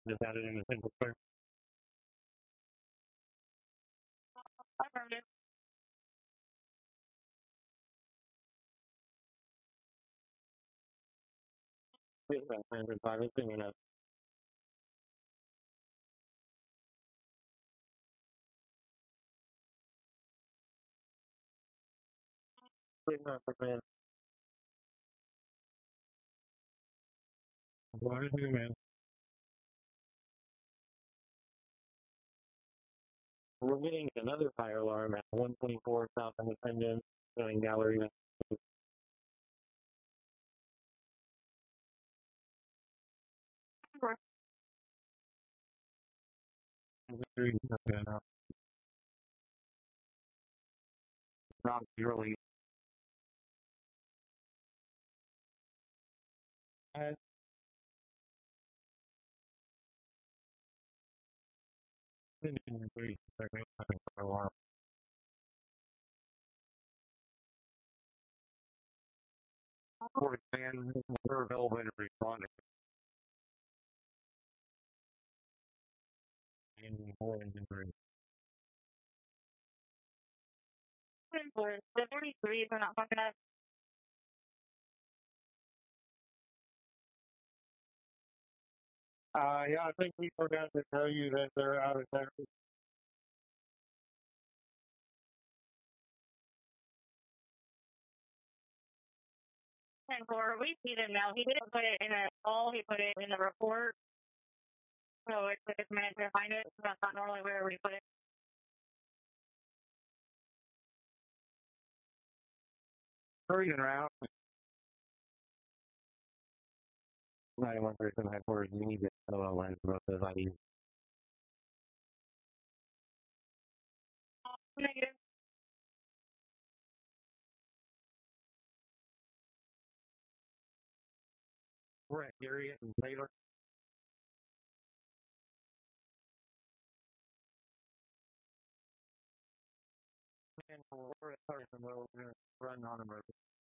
Just add it in a simple square. Affirmative. Wait, no, 905 is soon enough. Wait, no, man. What is new, man? We're getting another fire alarm at 124 South Independence, showing gallery. Okay, now. Not really. I didn't even agree. For a while. Fort fan, we're available to respond to any more injury. The 33s are not fucking up. Yeah, I think we forgot to tell you that they're out of Texas. 10-4, we see them now. He didn't put it in a call, he put it in the report. So it took us a minute to find it. That's not normally where we put it. Hurry around. 91 person headquarters, you need to know lines about those IDs. Negative. We're at Harriet and Taylor. And we're at Carson, we're going to run on emergency.